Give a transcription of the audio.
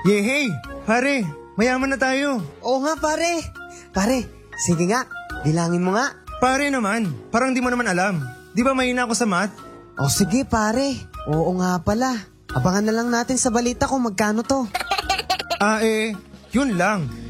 Yehey! Pare, mayaman na tayo. Oo nga pare. Pare, sige nga, bilangin mo nga. Pare naman, parang di mo naman alam. Di ba mahina ako sa math? O sige pare, oo nga pala. Abangan na lang natin sa balita kung magkano to. Yun lang.